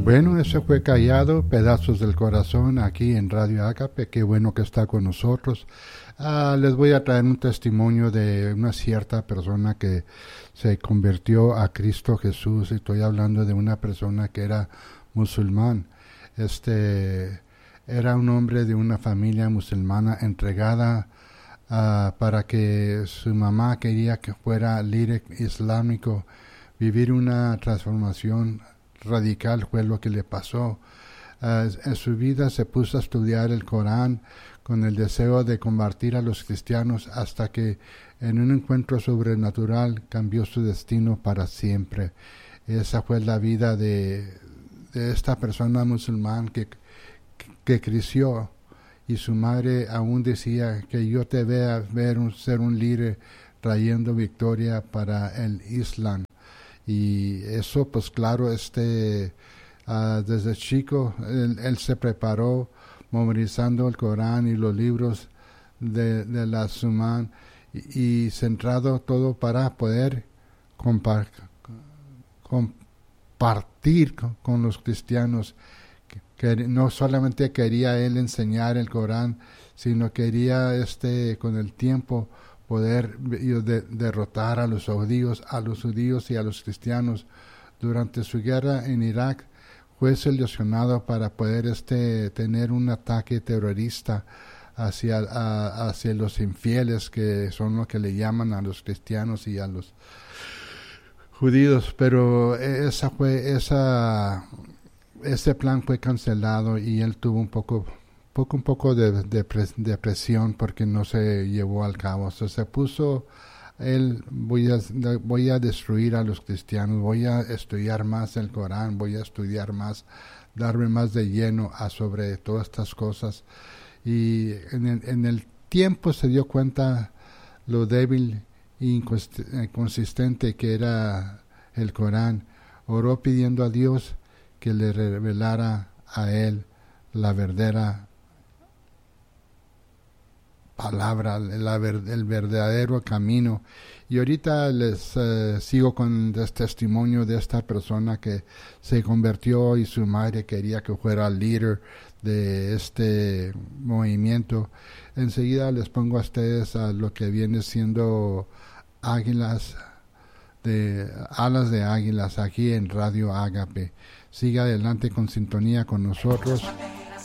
Bueno, ese fue Callado, Pedazos del Corazón, aquí en Radio Ágape. Qué bueno que está con nosotros. Les voy a traer un testimonio de una cierta persona que se convirtió a Cristo Jesús. Estoy hablando de una persona que era musulmán. Era un hombre de una familia musulmana entregada para que su mamá quería que fuera líder islámico. Vivir una transformación radical fue lo que le pasó. En su vida se puso a estudiar el Corán con el deseo de convertir a los cristianos hasta que en un encuentro sobrenatural cambió su destino para siempre. Esa fue la vida de esta persona musulmán que creció, y su madre aún decía que yo te vea ser un líder trayendo victoria para el Islam. Y eso, pues claro, desde chico él se preparó memorizando el Corán y los libros de la Sumán y centrado todo para poder compartir con los cristianos, que no solamente quería él enseñar el Corán, sino quería con el tiempo poder derrotar a los judíos y a los cristianos. Durante su guerra en Irak fue seleccionado para poder tener un ataque terrorista hacia los infieles, que son lo que le llaman a los cristianos y a los judíos, pero ese plan fue cancelado y él tuvo un poco de depresión porque no se llevó al cabo. Se puso él, voy a destruir a los cristianos, voy a estudiar más el Corán, voy a estudiar más, darme más de lleno sobre todas estas cosas. Y en el tiempo se dio cuenta lo débil e inconsistente que era el Corán. Oró pidiendo a Dios que le revelara a él la verdadera palabra, el verdadero camino. Y ahorita les sigo con el testimonio de esta persona que se convirtió y su madre quería que fuera el líder de este movimiento. Enseguida les pongo a ustedes a lo que viene siendo alas de águilas aquí en Radio Ágape. Siga adelante con sintonía con nosotros.